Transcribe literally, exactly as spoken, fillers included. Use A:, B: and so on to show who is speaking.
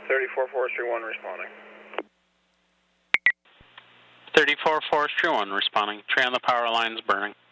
A: thirty-four Forestry one responding.
B: thirty-four Forestry one responding. Tree on the power lines burning.